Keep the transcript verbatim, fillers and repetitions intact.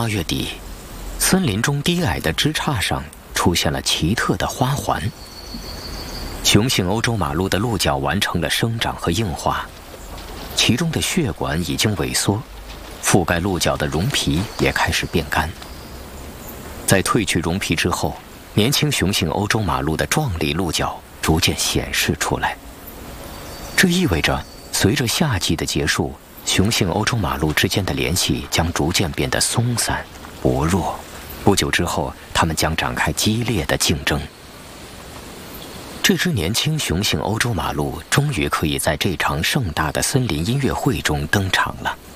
八月底，森林中低矮的枝杈上出现了奇特的花环。雄性欧洲马鹿的鹿角完成了生长和硬化，其中的血管已经萎缩，覆盖鹿角的绒皮也开始变干。在褪去绒皮之后，年轻雄性欧洲马鹿的壮丽鹿角逐渐显示出来。这意味着，随着夏季的结束，雄性欧洲马鹿之间的联系将逐渐变得松散、薄弱。不久之后，它们将展开激烈的竞争。这只年轻雄性欧洲马鹿终于可以在这场盛大的森林音乐会中登场了。